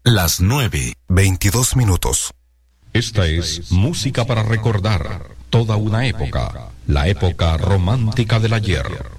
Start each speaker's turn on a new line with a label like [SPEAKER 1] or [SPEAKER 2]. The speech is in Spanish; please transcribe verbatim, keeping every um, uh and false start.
[SPEAKER 1] las nueve, veintidós minutos.
[SPEAKER 2] Esta es música para recordar toda una época, la época romántica del ayer.